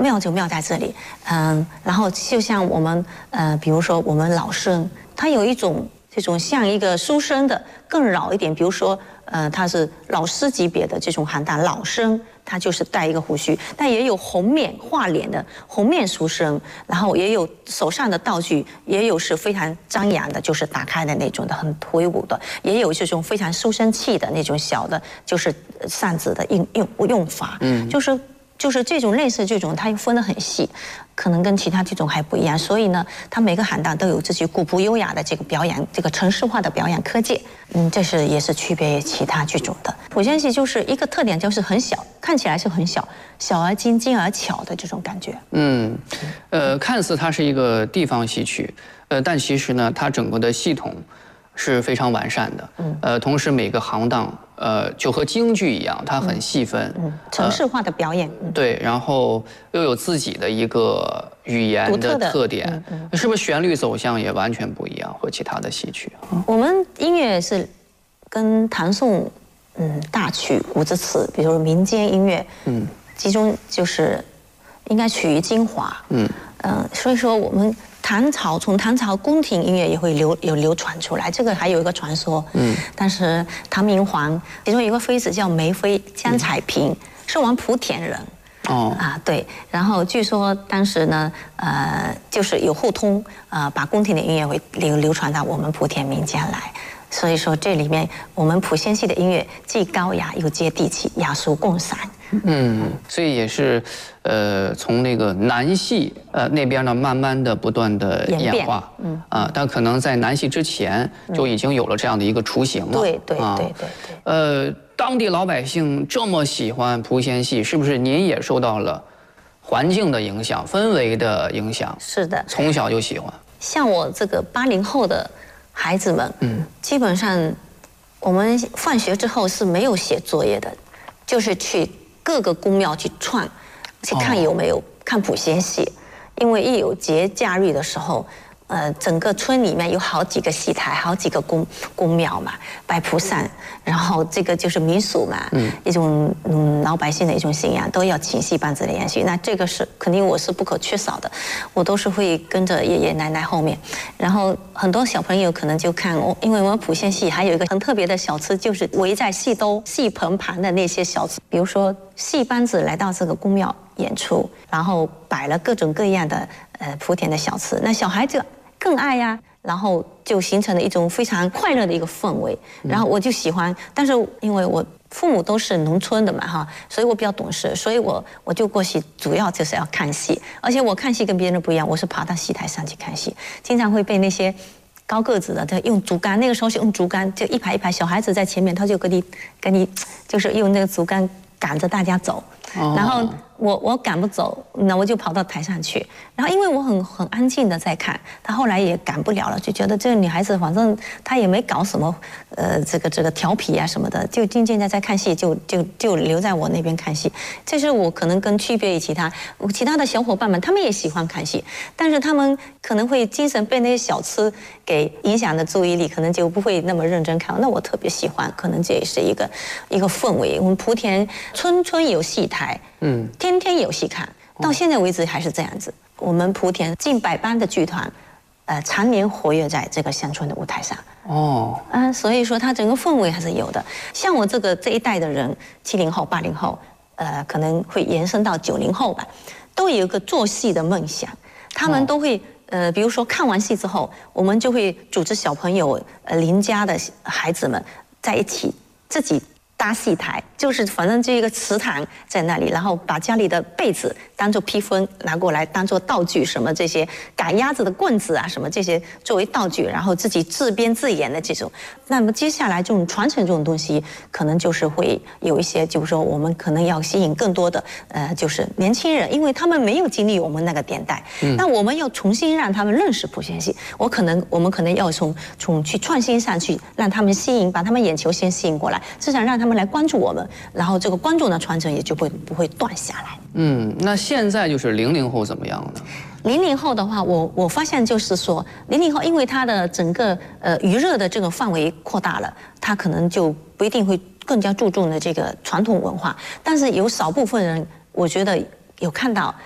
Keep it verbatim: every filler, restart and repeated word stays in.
妙就妙在这里，嗯，然后就像我们呃，比如说我们老生，他有一种这种像一个书生的更老一点，比如说呃，他是老师级别的这种邯郸老生，他就是带一个胡须，但也有红面画脸的红面书生，然后也有手上的道具，也有是非常张扬的，就是打开的那种的很魁梧的，也有这种非常书生气的那种小的，就是扇子的用用用法，嗯，就是。就是这种类似这种，它又分得很细，可能跟其他这种还不一样。所以呢，它每个邯郸都有自己古朴优雅的这个表演，这个程式化的表演科技。嗯，这是也是区别于其他剧种的。莆仙戏就是一个特点，就是很小，看起来是很小，小而精，精而巧的这种感觉。 嗯，呃，看似它是一个地方戏曲，呃，但其实呢，它整个的系统是非常完善的。嗯，呃，同时每个行当。呃，就和京剧一样，它很细分， 嗯，程式化的表演， 呃、对，然后又有自己的一个语言的特点，嗯嗯、是不是旋律走向也完全不一样，和其他的戏曲？ 嗯、我们音乐是跟唐宋，嗯，大曲、古之词，比如民间音乐，嗯，其中就是应该取于精华，嗯，呃，所以说我们。唐朝从唐朝宫廷音乐也会流有流传出来，这个还有一个传说。嗯，但是唐明皇其中有一个妃子叫梅妃江彩萍，嗯、是我们莆田人。哦啊对，然后据说当时呢，呃，就是有互通，呃，把宫廷的音乐会流流传到我们莆田民间来。所以说这里面我们莆仙戏的音乐既高雅又接地气，雅俗共赏。 嗯，所以也是，呃，从那个南戏呃那边呢，慢慢的不断的演化，嗯啊，但可能在南戏之前就已经有了这样的一个雏形了。 对对对对对。 呃，当地老百姓这么喜欢莆仙戏，是不是您也受到了环境的影响、氛围的影响？ 是的， 从小就喜欢。 像我这个八零后的孩子们，嗯，基本上我们放学之后是没有写作业的，就是去。各个宫庙去串，去看有没有看莆仙戏，因为一有节假日的时候，呃，整个村里面有好几个戏台，好几个宫宫庙嘛，拜菩萨，然后这个就是民俗嘛，嗯，一种嗯老百姓的一种信仰，都要请戏班子来演戏，那这个是肯定我是不可缺少的，我都是会跟着爷爷奶奶后面，然后很多小朋友可能就看我，因为我们莆仙戏还有一个很特别的小吃，就是围在戏兜、戏棚旁的那些小吃，比如说戏班子来到这个宫庙演出，然后摆了各种各样的呃莆田的小吃，那小孩子更爱呀，然后就形成了一种非常快乐的一个氛围。然后我就喜欢，但是因为我父母都是农村的嘛哈，所以我比较懂事，所以我我就过去主要就是要看戏，而且我看戏跟别人不一样，我是爬到戏台上去看戏，经常会被那些高个子的他用竹竿，那个时候是用竹竿，就一排一排小孩子在前面，他就跟你跟你就是用那个竹竿赶着大家走，然后。我我赶不走，那我就跑到台上去。然后因为我很很安静的在看，他后来也赶不了了，就觉得这个女孩子反正她也没搞什么，呃，这个这个调皮啊什么的，就静静的在看戏，就就就留在我那边看戏。这是我可能跟区别于其他其他的小伙伴们，他们也喜欢看戏，但是他们可能会精神被那些小吃给影响的注意力，可能就不会那么认真看。那我特别喜欢，可能这也是一个一个氛围。我们莆田村村有戏台。嗯，天天有戏看，到现在为止还是这样子。我们莆田近百班的剧团，呃，常年活跃在这个乡村的舞台上。哦，啊，所以说它整个氛围还是有的。像我这个这一代的人，七零后、八零后，呃，可能会延伸到九零后吧，都有一个做戏的梦想。他们都会，呃，比如说看完戏之后，我们就会组织小朋友、呃邻家的孩子们在一起自己。搭戏台就是反正就一个祠堂在那里，然后把家里的被子当做披风拿过来当做道具，什么这些赶鸭子的棍子啊，什么这些作为道具，然后自己自编自演的这种。那么接下来这种传承这种东西，可能就是会有一些，就是说我们可能要吸引更多的呃，就是年轻人，因为他们没有经历我们那个年代，嗯、那我们要重新让他们认识莆仙戏。我可能我们可能要从从去创新上去让他们吸引，把他们眼球先吸引过来，至少让他们。他们来关注我们，然后这个观众的传承也就会不会断下来。 嗯，那现在就是零零后怎么样呢？ 零零后的话，我我发现就是说，零零后因为他的整个呃娱乐的这个范围扩大了，他可能就不一定会更加注重的这个传统文化，但是有少部分人，我觉得有看到